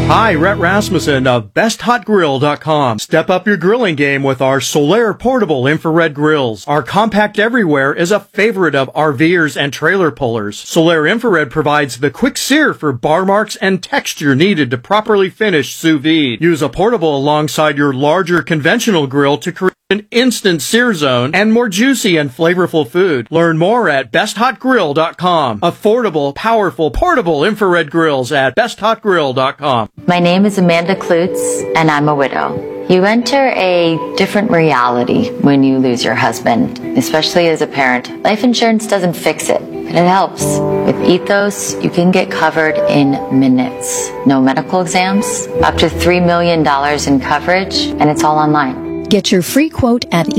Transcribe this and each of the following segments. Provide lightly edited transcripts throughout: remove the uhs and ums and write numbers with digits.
Hi, Rhett Rasmussen of BestHotGrill.com. Step up your grilling game with our Solaire portable infrared grills. Our compact everywhere is a favorite of RVers and trailer pullers. Solaire infrared provides the quick sear for bar marks and texture needed to properly finish sous vide. Use a portable alongside your larger conventional grill to create an instant sear zone and more juicy and flavorful food. Learn more at BestHotGrill.com. Affordable, powerful, portable infrared grills at BestHotGrill.com. My name is Amanda Klutz, and I'm a widow. You enter a different reality when you lose your husband, especially as a parent. Life insurance doesn't fix it, but it helps. With Ethos, you can get covered in minutes. No medical exams, up to $3 million in coverage, and it's all online. Get your free quote at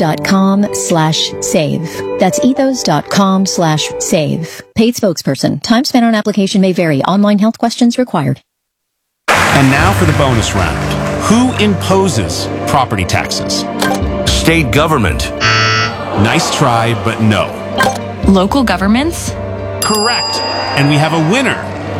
ethos.com/save. That's ethos.com/save. Paid spokesperson. Time spent on application may vary. Online health questions required. And now for the bonus round. Who imposes property taxes? State government. Nice try, but no. Local governments? Correct. And we have a winner.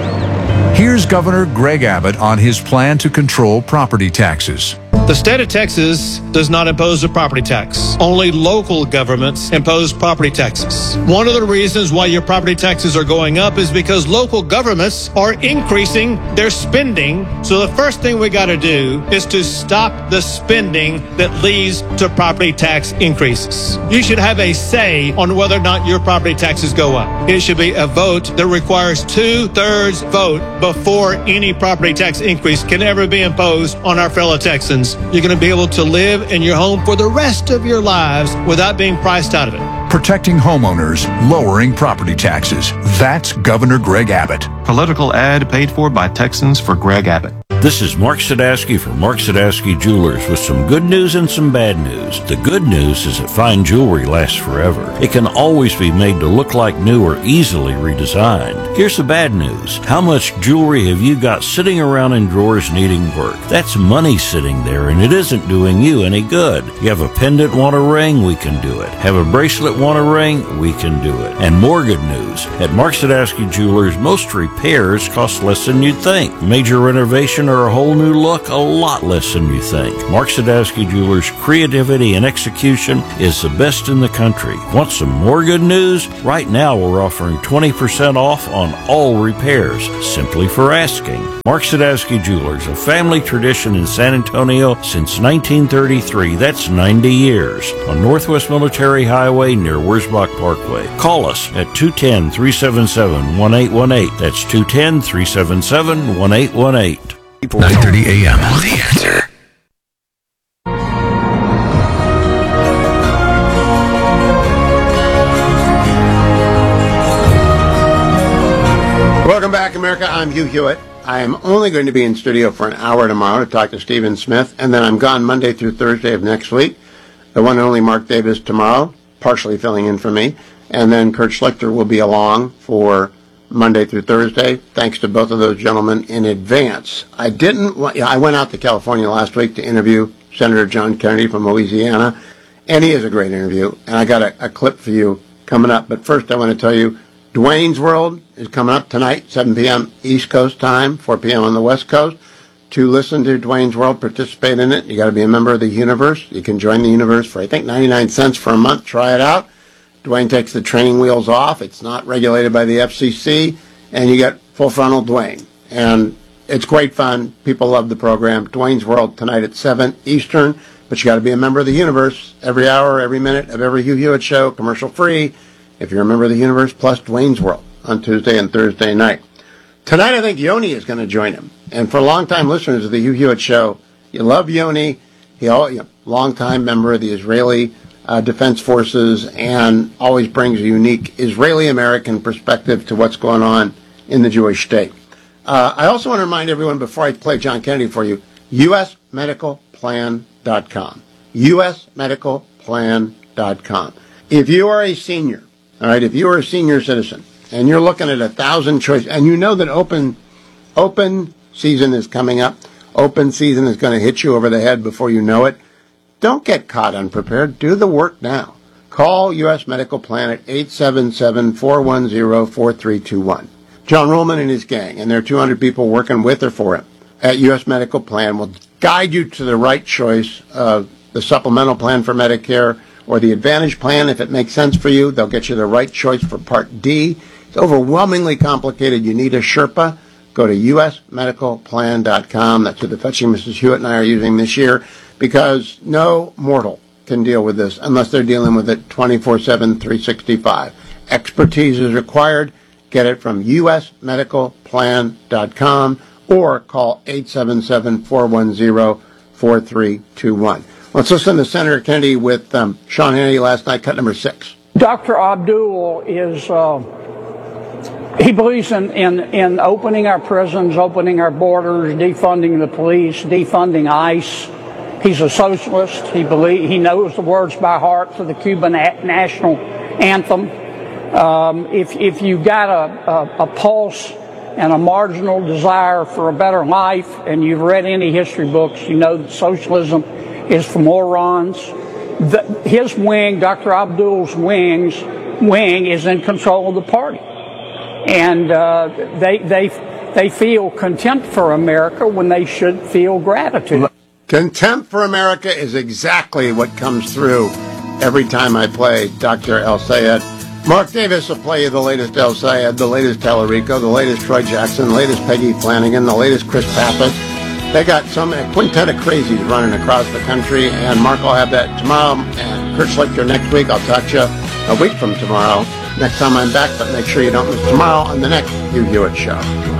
Here's Governor Greg Abbott on his plan to control property taxes. The state of Texas does not impose a property tax. Only local governments impose property taxes. One of the reasons why your property taxes are going up is because local governments are increasing their spending. So the first thing we got to do is to stop the spending that leads to property tax increases. You should have a say on whether or not your property taxes go up. It should be a vote that requires 2/3 vote before any property tax increase can ever be imposed on our fellow Texans. You're going to be able to live in your home for the rest of your lives without being priced out of it. Protecting homeowners, lowering property taxes. That's Governor Greg Abbott. Political ad paid for by Texans for Greg Abbott. This is Mark Sadowski from Mark Sadowski Jewelers with some good news and some bad news. The good news is that fine jewelry lasts forever. It can always be made to look like new or easily redesigned. Here's the bad news. How much jewelry have you got sitting around in drawers needing work? That's money sitting there, and it isn't doing you any good. You have a pendant, want a ring? We can do it. Have a bracelet, want a ring? We can do it. And more good news. At Mark Sadowski Jewelers, most repairs cost less than you'd think. Major renovation or a whole new look, a lot less than you think. Mark Sadowski Jewelers' creativity and execution is the best in the country. Want some more good news? Right now we're offering 20% off on all repairs, simply for asking. Mark Sadowski Jewelers, a family tradition in San Antonio since 1933. That's 90 years. On Northwest Military Highway near Wurzbach Parkway. Call us at 210-377-1818. That's 210-377-1818. 9:30 a.m. The Answer. Welcome back, America. I'm Hugh Hewitt. I am only going to be in studio for an hour tomorrow to talk to Stephen Smith, and then I'm gone Monday through Thursday of next week. The one and only Mark Davis tomorrow, partially filling in for me, and then Kurt Schlichter will be along for Monday through Thursday. Thanks to both of those gentlemen in advance. I went out to California last week to interview Senator John Kennedy from Louisiana, and he is a great interview, and I got a clip for you coming up. But first I want to tell you, Dwayne's World is coming up tonight, 7 p.m. East Coast time, 4 p.m. on the West Coast. To listen to Dwayne's World, participate in it, you got to be a member of the universe. You can join the universe for, I think, 99 cents for a month. Try it out. Dwayne takes the training wheels off. It's not regulated by the FCC, and you get full frontal Dwayne. And it's great fun. People love the program. Dwayne's World tonight at 7 Eastern, but you got to be a member of the universe every hour, every minute of every Hugh Hewitt show, commercial free. If you're a member of the universe, plus Dwayne's World on Tuesday and Thursday night. Tonight, I think Yoni is going to join him. And for longtime listeners of the Hugh Hewitt show, you love Yoni. Longtime member of the Israeli Defense Forces, and always brings a unique Israeli-American perspective to what's going on in the Jewish state. I also want to remind everyone, before I play John Kennedy for you, usmedicalplan.com. usmedicalplan.com. If you are a senior, all right, if you are a senior citizen, and you're looking at 1,000 choices, and you know that open season is coming up, open season is going to hit you over the head before you know it, don't get caught unprepared. Do the work now. Call U.S. Medical Plan at 877-410-4321. John Ruhlman and his gang, and there are 200 people working with or for him. at U.S. Medical Plan will guide you to the right choice of the supplemental plan for Medicare or the Advantage plan. If it makes sense for you, they'll get you the right choice for Part D. It's overwhelmingly complicated. You need a Sherpa. Go to usmedicalplan.com. That's who the Fetching Mrs. Hewitt and I are using this year, because no mortal can deal with this unless they're dealing with it 24/7, 365. Expertise is required. Get it from usmedicalplan.com or call 877-410-4321. Let's listen to Senator Kennedy with Sean Hannity last night, cut number 6. Dr. Abdul is, he believes in opening our prisons, opening our borders, defunding the police, defunding ICE. He's a socialist. He knows the words by heart for the Cuban national anthem. If you got a pulse and a marginal desire for a better life, and you've read any history books, you know that socialism is for morons. His wing, Dr. Abdul's wing, is in control of the party, and they feel contempt for America when they should feel gratitude. Contempt for America is exactly what comes through every time I play Dr. El Sayed. Mark Davis will play you the latest El Sayed, the latest Tallarico, the latest Troy Jackson, the latest Peggy Flanagan, the latest Chris Pappas. They got some quintet of crazies running across the country, and Mark will have that tomorrow, and Kurt Schlichter next week. I'll talk to you a week from tomorrow, next time I'm back, but make sure you don't miss tomorrow on the next Hugh Hewitt Show.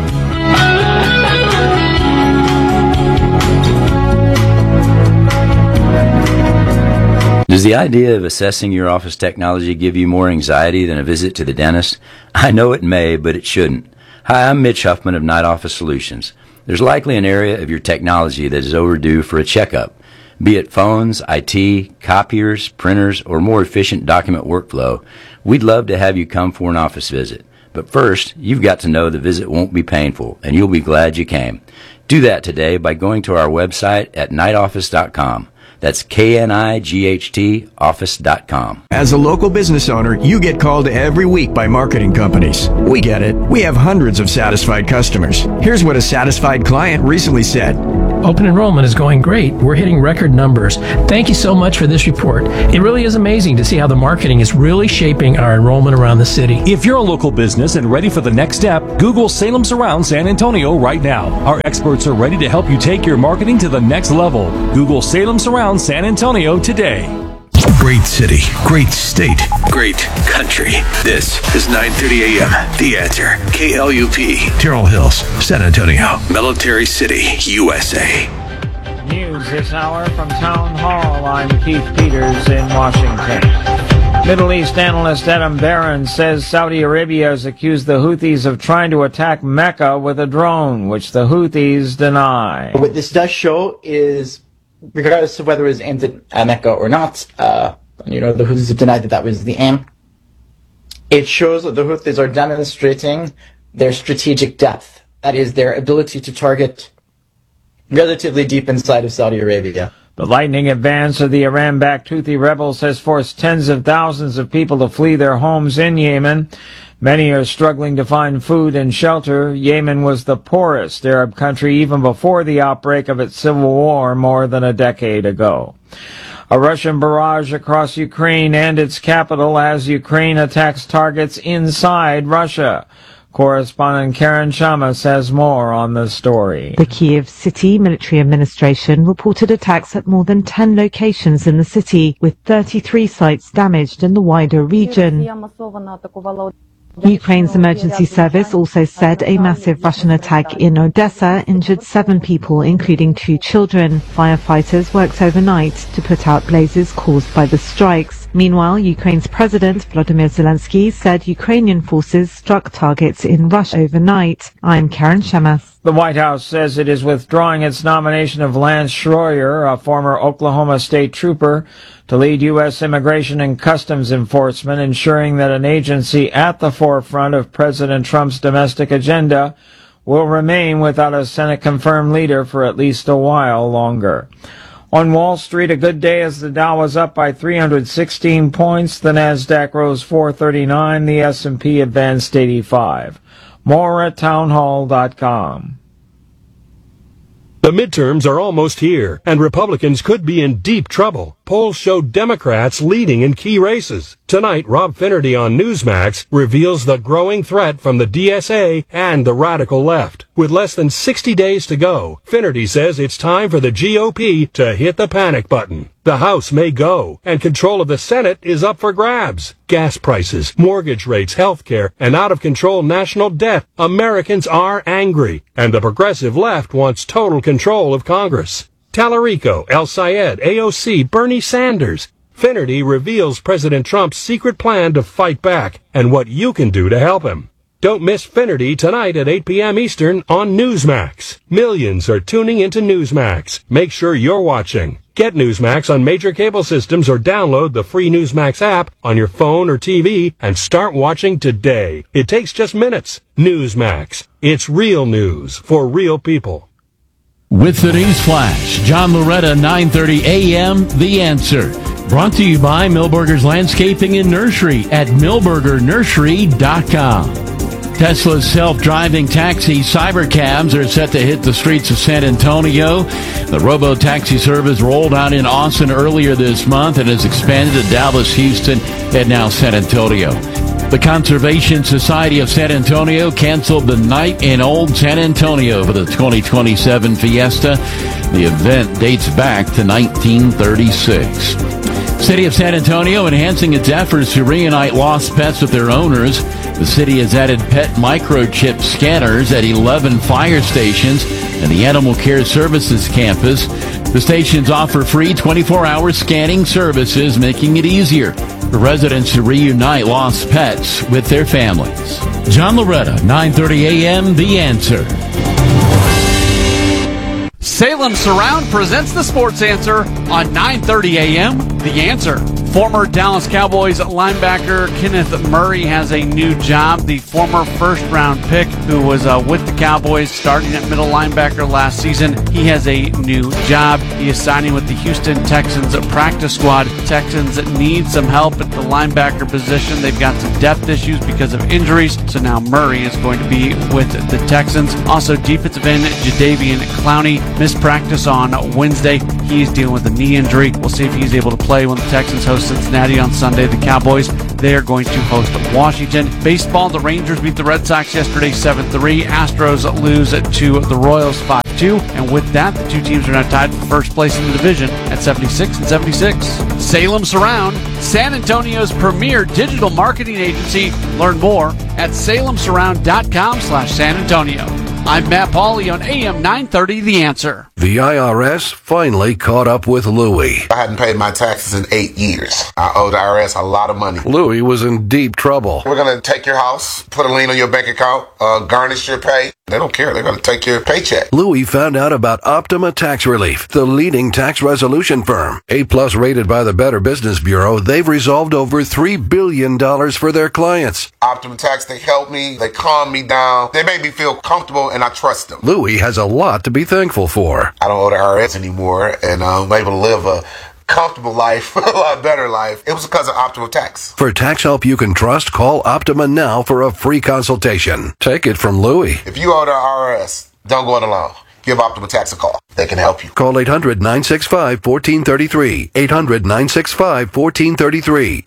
Does the idea of assessing your office technology give you more anxiety than a visit to the dentist? I know it may, but it shouldn't. Hi, I'm Mitch Huffman of Night Office Solutions. There's likely an area of your technology that is overdue for a checkup. Be it phones, IT, copiers, printers, or more efficient document workflow, we'd love to have you come for an office visit. But first, you've got to know the visit won't be painful, and you'll be glad you came. Do that today by going to our website at nightoffice.com. That's KNIGHT office.com. As a local business owner, you get called every week by marketing companies. We get it. We have hundreds of satisfied customers. Here's what a satisfied client recently said. Open enrollment is going great. We're hitting record numbers. Thank you so much for this report. It really is amazing to see how the marketing is really shaping our enrollment around the city. If you're a local business and ready for the next step, Google Salem Surround San Antonio right now. Our experts are ready to help you take your marketing to the next level. Google Salem Surround San Antonio today. Great city, great state, great country. This is 9:30 a.m. The Answer. KLUP. Terrell Hills, San Antonio. Military City, USA. News this hour from Town Hall. I'm Keith Peters in Washington. Middle East analyst Adam Barron says Saudi Arabia has accused the Houthis of trying to attack Mecca with a drone, which the Houthis deny. What this does show is, regardless of whether it was aimed at Mecca or not, the Houthis have denied that was the aim. It shows that the Houthis are demonstrating their strategic depth. That is, their ability to target relatively deep inside of Saudi Arabia. The lightning advance of the Iran-backed Houthi rebels has forced tens of thousands of people to flee their homes in Yemen. Many are struggling to find food and shelter. Yemen was the poorest Arab country even before the outbreak of its civil war more than a decade ago. A Russian barrage across Ukraine and its capital as Ukraine attacks targets inside Russia. Correspondent Karen Chamas has more on the story. The Kyiv City Military Administration reported attacks at more than 10 locations in the city, with 33 sites damaged in the wider region. Ukraine's emergency service also said a massive Russian attack in Odessa injured 7 people, including 2 children. Firefighters worked overnight to put out blazes caused by the strikes. Meanwhile, Ukraine's President Volodymyr Zelensky said Ukrainian forces struck targets in Russia overnight. I'm Karen Chamas. The White House says it is withdrawing its nomination of Lance Schroyer, a former Oklahoma State trooper, to lead U.S. Immigration and Customs Enforcement, ensuring that an agency at the forefront of President Trump's domestic agenda will remain without a Senate-confirmed leader for at least a while longer. On Wall Street, a good day as the Dow was up by 316 points. The Nasdaq rose 439. The S&P advanced 85. More at townhall.com. The midterms are almost here, and Republicans could be in deep trouble. Polls show Democrats leading in key races. Tonight, Rob Finnerty on Newsmax reveals the growing threat from the DSA and the radical left. With less than 60 days to go, Finnerty says it's time for the GOP to hit the panic button. The House may go, and control of the Senate is up for grabs. Gas prices, mortgage rates, health care, and out-of-control national debt. Americans are angry, and the progressive left wants total control of Congress. Tallarico, El Sayed, AOC, Bernie Sanders. Finnerty reveals President Trump's secret plan to fight back and what you can do to help him. Don't miss Finnerty tonight at 8 p.m. Eastern on Newsmax. Millions are tuning into Newsmax. Make sure you're watching. Get Newsmax on major cable systems or download the free Newsmax app on your phone or TV and start watching today. It takes just minutes. Newsmax. It's real news for real people. With the News Flash, John Loretta, 9:30 a.m., The Answer. Brought to you by Milberger's Landscaping and Nursery at milbergernursery.com. Tesla's self-driving taxi cybercabs are set to hit the streets of San Antonio. The robo-taxi service rolled out in Austin earlier this month and has expanded to Dallas, Houston, and now San Antonio. The Conservation Society of San Antonio canceled the Night in Old San Antonio for the 2027 Fiesta. The event dates back to 1936. City of San Antonio enhancing its efforts to reunite lost pets with their owners. The city has added pet microchip scanners at 11 fire stations and the Animal Care Services campus. The stations offer free 24-hour scanning services, making it easier for residents to reunite lost pets with their families. John Loretta, 9:30 a.m., The Answer. Salem Surround presents the Sports Answer on 9:30 a.m. The Answer. Former Dallas Cowboys linebacker Kenneth Murray has a new job. The former first-round pick who was with the Cowboys starting at middle linebacker last season, he has a new job. He is signing with the Houston Texans practice squad. Texans need some help at the linebacker position. They've got some depth issues because of injuries, so now Murray is going to be with the Texans. Also, defensive end Jadeveon Clowney missed practice on Wednesday. He's dealing with a knee injury. We'll see if he's able to play when the Texans host Cincinnati on Sunday. The Cowboys, they are going to host Washington. Baseball, the Rangers beat the Red Sox yesterday 7-3. Astros lose to the Royals 5-2. And with that, the two teams are now tied for first place in the division at 76 and 76. Salem Surround, San Antonio's premier digital marketing agency. Learn more at salemsurround.com/San Antonio. I'm Matt Pauley on AM 930, The Answer. The IRS finally caught up with Louie. I hadn't paid my taxes in 8 years. I owe the IRS a lot of money. Louie was in deep trouble. We're going to take your house, put a lien on your bank account, garnish your pay. They don't care. They're going to take your paycheck. Louie found out about Optima Tax Relief, the leading tax resolution firm. A+ rated by the Better Business Bureau, they've resolved over $3 billion for their clients. Optima Tax, they help me. They calm me down. They make me feel comfortable, and I trust them. Louie has a lot to be thankful for. I don't owe the IRS anymore, and I'm able to live a comfortable life, a lot better life. It was because of Optima Tax. For tax help you can trust, call Optima now for a free consultation. Take it from Louie. If you owe the IRS, don't go it alone. Give Optima Tax a call. They can help you. Call 800-965-1433. 800-965-1433.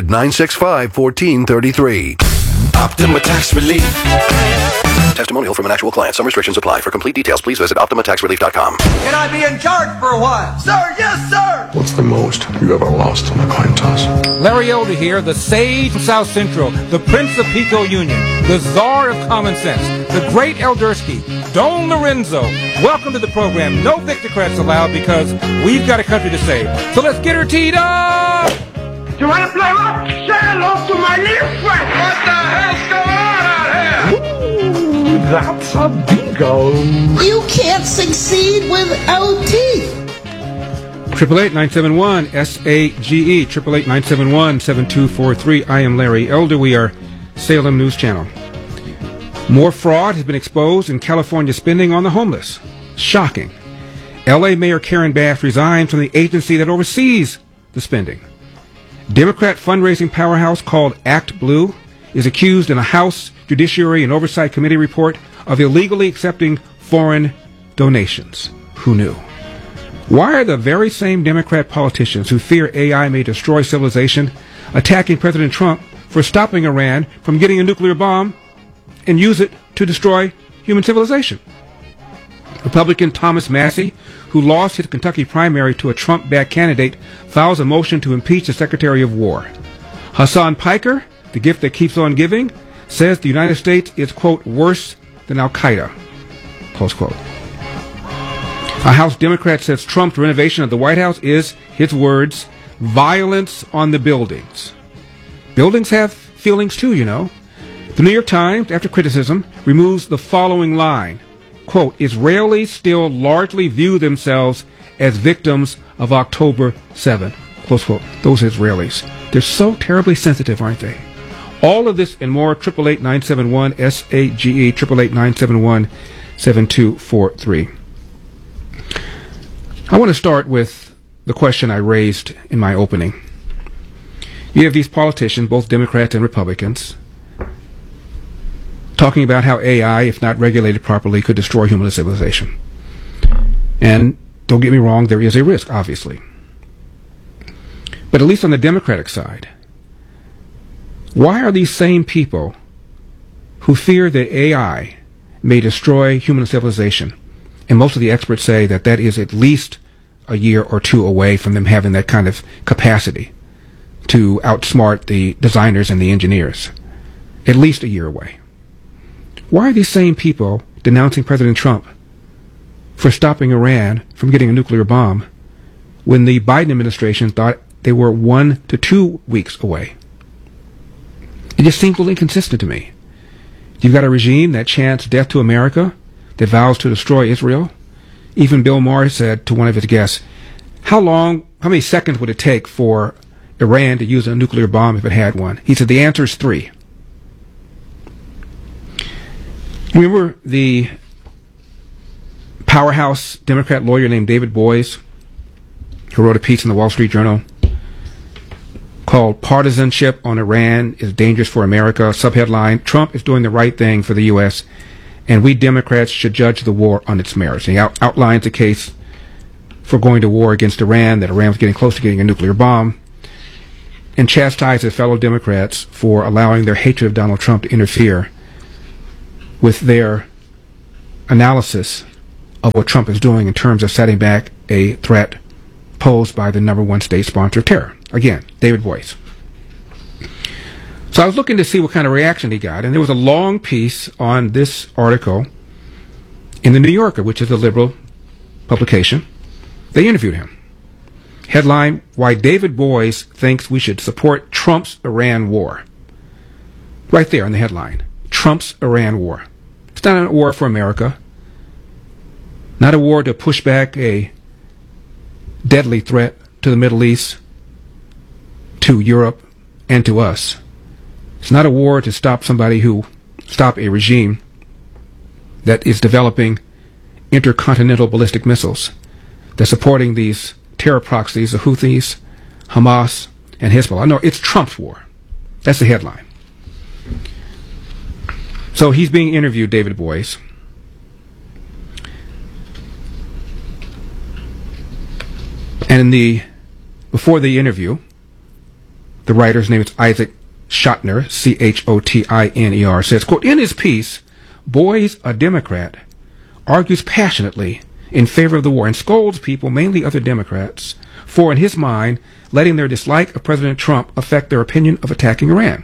800-965-1433. Optima Tax Relief. Testimonial from an actual client. Some restrictions apply. For complete details, please visit OptimaTaxRelief.com. Can I be in charge for a while? Sir, yes, sir! What's the most you ever lost on a coin toss? Larry Elder here, the sage of South Central, the Prince of Pico Union, the czar of common sense, the great Eldersky, Don Lorenzo. Welcome to the program. No Victocrats allowed because we've got a country to save. So let's get her teed up! You want to play what? Say hello to my little friend! What the hell's going on out here? Ooh, that's a bingo. You can't succeed without teeth. 888-971-SAGE, 888-971-7243. I am Larry Elder. We are Salem News Channel. More fraud has been exposed in California spending on the homeless. Shocking. L.A. Mayor Karen Bass resigned from the agency that oversees the spending. Democrat fundraising powerhouse called Act Blue is accused in a House Judiciary and Oversight Committee report of illegally accepting foreign donations. Who knew? Why are the very same Democrat politicians who fear AI may destroy civilization attacking President Trump for stopping Iran from getting a nuclear bomb and use it to destroy human civilization? Republican Thomas Massie, who lost his Kentucky primary to a Trump-backed candidate, files a motion to impeach the Secretary of War. Hassan Piker, the gift that keeps on giving, says the United States is, quote, worse than Al-Qaeda, close quote. A House Democrat says Trump's renovation of the White House is, his words, violence on the buildings. Buildings have feelings too, you know. The New York Times, after criticism, removes the following line, quote, Israelis still largely view themselves as victims of October 7, close quote. Those Israelis. They're so terribly sensitive, aren't they? All of this and more, 888-971, SAGE, 888-971-7243. I want to start with the question I raised in my opening. You have these politicians, both Democrats and Republicans, talking about how AI, if not regulated properly, could destroy human civilization. And don't get me wrong, there is a risk, obviously. But at least on the Democratic side, why are these same people who fear that AI may destroy human civilization, and most of the experts say that that is at least a year or two away from them having that kind of capacity to outsmart the designers and the engineers, at least a year away. Why are these same people denouncing President Trump for stopping Iran from getting a nuclear bomb when the Biden administration thought they were 1 to 2 weeks away? It just seems a little inconsistent to me. You've got a regime that chants death to America, that vows to destroy Israel. Even Bill Maher said to one of his guests, how many seconds would it take for Iran to use a nuclear bomb if it had one? He said the answer is 3. Remember the powerhouse Democrat lawyer named David Boies, who wrote a piece in the Wall Street Journal called Partisanship on Iran is Dangerous for America? Subheadline, Trump is doing the right thing for the U.S., and we Democrats should judge the war on its merits. And he outlines a case for going to war against Iran, that Iran was getting close to getting a nuclear bomb, and chastises fellow Democrats for allowing their hatred of Donald Trump to interfere with their analysis of what Trump is doing in terms of setting back a threat posed by the #1 state sponsor of terror. Again, David Boies. So I was looking to see what kind of reaction he got, and there was a long piece on this article in the New Yorker, which is a liberal publication. They interviewed him. Headline, Why David Boies Thinks We Should Support Trump's Iran War. Right there in the headline. Trump's Iran War. It's not a war for America. Not a war to push back a deadly threat to the Middle East, to Europe, and to us. It's not a war to stop a regime that is developing intercontinental ballistic missiles, that's supporting these terror proxies, the Houthis, Hamas, and Hezbollah. No, it's Trump's war. That's the headline. So he's being interviewed, David Boies. And before the interview, the writer's name is Isaac Schotner, Chotiner, says, quote, in his piece, Boies, a Democrat, argues passionately in favor of the war and scolds people, mainly other Democrats, for, in his mind, letting their dislike of President Trump affect their opinion of attacking Iran.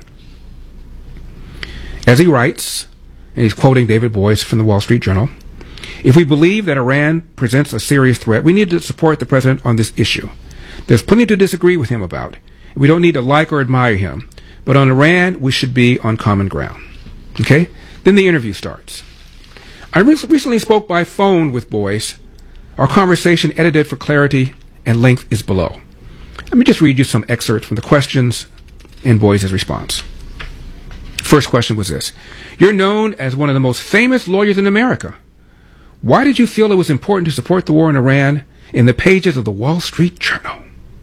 As he writes, and he's quoting David Boies from the Wall Street Journal, if we believe that Iran presents a serious threat, we need to support the president on this issue. There's plenty to disagree with him about. We don't need to like or admire him. But on Iran, we should be on common ground. Okay? Then the interview starts. I recently spoke by phone with Boies. Our conversation, edited for clarity and length, is below. Let me just read you some excerpts from the questions and Boies' response. First question was this. You're known as one of the most famous lawyers in America. Why did you feel it was important to support the war in Iran in the pages of the Wall Street Journal?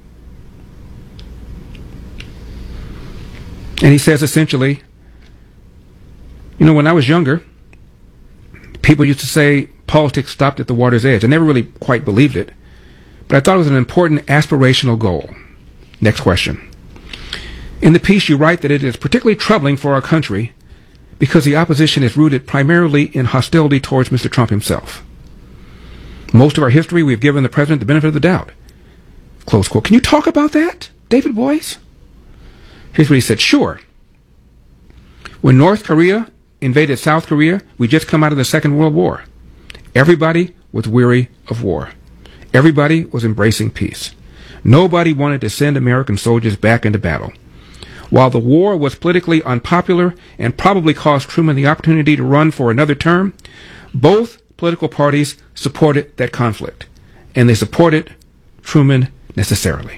And he says essentially, when I was younger, people used to say politics stopped at the water's edge. I never really quite believed it, but I thought it was an important aspirational goal. Next question. In the piece, you write that it is particularly troubling for our country because the opposition is rooted primarily in hostility towards Mr. Trump himself. Most of our history, we've given the president the benefit of the doubt. Close quote. Can you talk about that, David Boies? Here's what he said. Sure. When North Korea invaded South Korea, we just come out of the Second World War. Everybody was weary of war. Everybody was embracing peace. Nobody wanted to send American soldiers back into battle. While the war was politically unpopular and probably cost Truman the opportunity to run for another term, both political parties supported that conflict, and they supported Truman necessarily.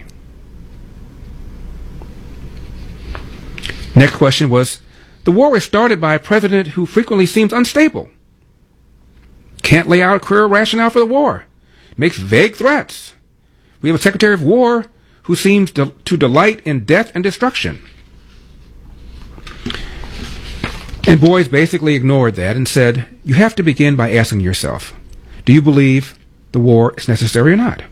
Next question was, the war was started by a president who frequently seems unstable. Can't lay out a clear rationale for the war. Makes vague threats. We have a Secretary of War who seems to delight in death and destruction. And Boies basically ignored that and said, you have to begin by asking yourself, do you believe the war is necessary or not?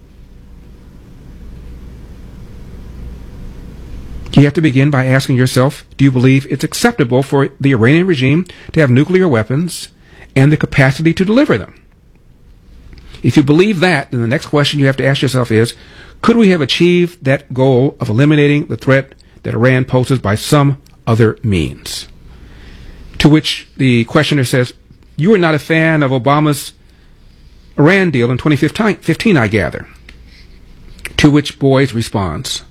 You have to begin by asking yourself, do you believe it's acceptable for the Iranian regime to have nuclear weapons and the capacity to deliver them? If you believe that, then the next question you have to ask yourself is, could we have achieved that goal of eliminating the threat that Iran poses by some other means? To which the questioner says, you are not a fan of Obama's Iran deal in 2015, I gather. To which Boies responds,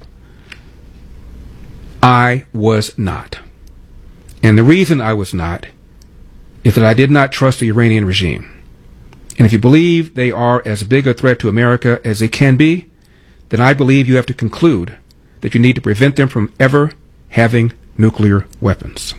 I was not. And the reason I was not is that I did not trust the Iranian regime. And if you believe they are as big a threat to America as they can be, then I believe you have to conclude that you need to prevent them from ever having nuclear weapons.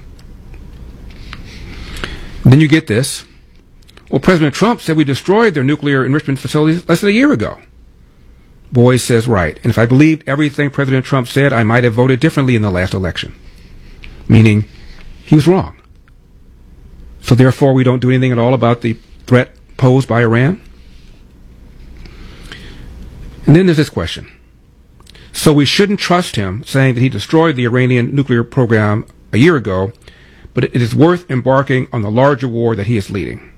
And then you get this. Well, President Trump said we destroyed their nuclear enrichment facilities less than a year ago. Boies says, right. And if I believed everything President Trump said, I might have voted differently in the last election. Meaning, he was wrong. So therefore, we don't do anything at all about the threat posed by Iran? And then there's this question. So we shouldn't trust him saying that he destroyed the Iranian nuclear program a year ago, but it is worth embarking on the larger war that he is leading.